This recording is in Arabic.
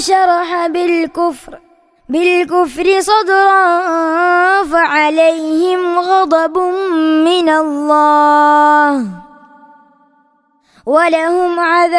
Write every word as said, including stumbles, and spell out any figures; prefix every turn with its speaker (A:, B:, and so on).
A: شرح بالكفر بالكفر صدرا فعليهم غضب من الله ولهم عذاب